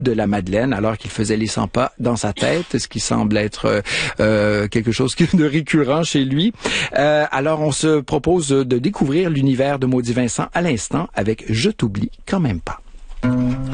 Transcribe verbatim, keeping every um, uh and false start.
de la Madeleine alors qu'il faisait les cent pas dans sa tête, ce qui semble être euh, quelque chose de récurrent chez lui. Euh, alors on se propose de découvrir l'univers de Maudit Vincent à l'instant avec Je t'oublie quand même pas.